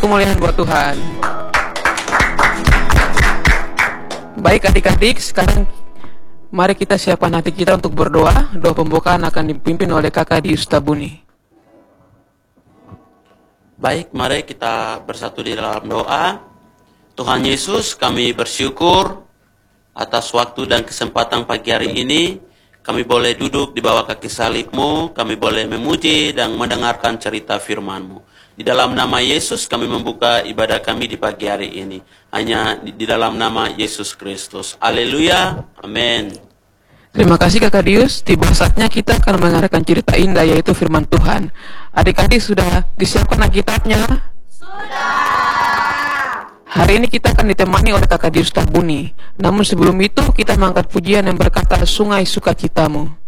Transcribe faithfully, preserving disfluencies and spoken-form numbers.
kemuliaan buat Tuhan. Baik adik-adik, sekarang mari kita siapkan hati kita untuk berdoa. Doa pembukaan akan dipimpin oleh kakak Dius Tabuni. Baik, mari kita bersatu di dalam doa. Tuhan Yesus, kami bersyukur atas waktu dan kesempatan pagi hari ini. Kami boleh duduk di bawah kaki salib-Mu, kami boleh memuji dan mendengarkan cerita firman-Mu. Di dalam nama Yesus kami membuka ibadah kami di pagi hari ini. Hanya di, di dalam nama Yesus Kristus. Haleluya. Amin. Terima kasih kakak Dius. Tiba saatnya kita akan mendengarkan cerita indah, yaitu firman Tuhan. Adik-adik sudah disiapkan Alkitabnya? Sudah. Hari ini kita akan ditemani oleh kakak Dius Tabuni. Namun sebelum itu kita mengangkat pujian yang berkata, Sungai Sukacitamu.